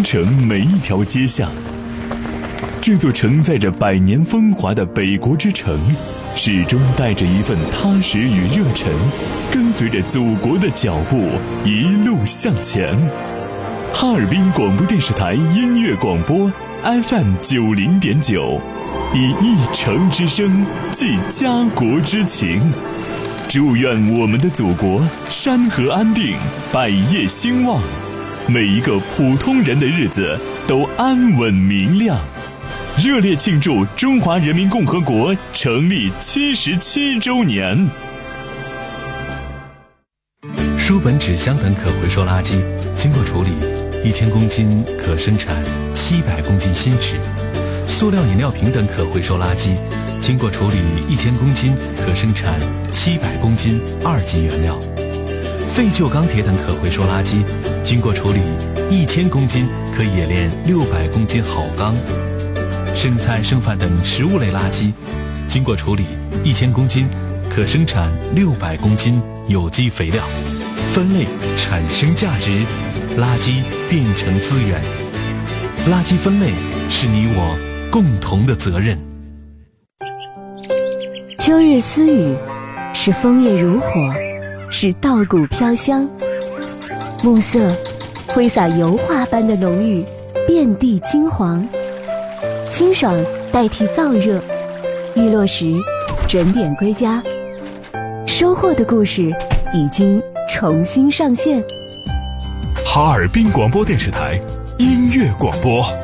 城每一条街巷。这座承载着百年风华的北国之城，始终带着一份踏实与热忱，跟随着祖国的脚步一路向前。哈尔滨广播电视台音乐广播 FM90.9，以一城之声寄家国之情。祝愿我们的祖国山河安定，百业兴旺，每一个普通人的日子都安稳明亮。热烈庆祝中华人民共和国成立77周年。 书本、纸箱等可回收垃圾经过处理，1000公斤可生产700公斤新纸；塑料饮料瓶等可回收垃圾经过处理1000公斤可生产700公斤2级原料；废旧钢铁等可回收垃圾经过处理1000公斤可冶炼600公斤好钢；生菜、剩饭等食物类垃圾经过处理1000公斤可生产600公斤有机肥料。分类产生价值，垃圾变成资源。垃圾分类是你我共同的责任。 秋日私语，是枫叶如火，是稻谷飘香。暮色挥洒油画般的浓郁，遍地金黄。清爽代替燥热，日落时准点归家。收获的故事已经重新上线。 哈尔滨广播电视台音乐广播。